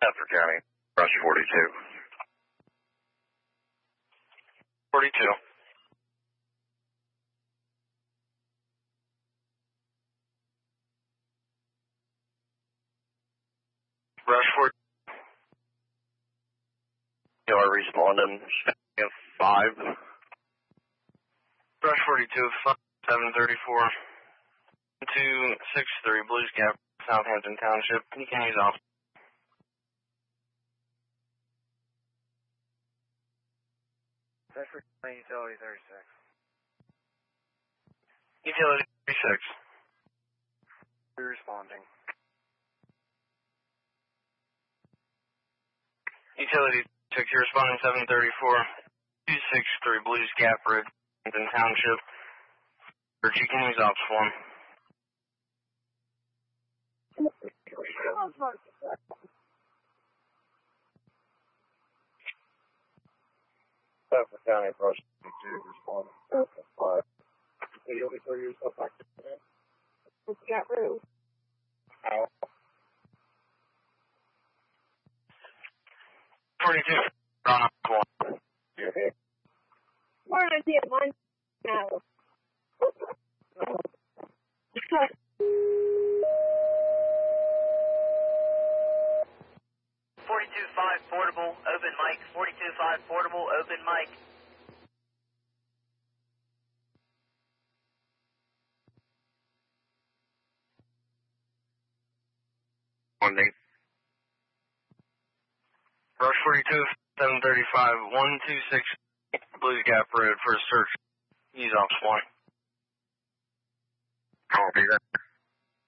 Stafford County, Rush 42. 42. Rush 40. You are responding. 5. Rush 42, 734. 263 Blues Gap, Southampton Township. You can use off. Stafford County, Utility 36. Utility 36. We're responding. Utility 6, you're responding 734. 263 Blues Gap Road, Southampton Township. You can use ops form. Stafford County, Rush 42, responding. 5. You'll be through yourself back to that. What's got room? Ow. 42, run up 1. You're here. Where did I see it? Mine now. 42-5 portable, open mic. 42-5 portable, open mic. Monday. Rush 42, 735, 126 Blues Gap Road for a search. Use ops 1. Copy that.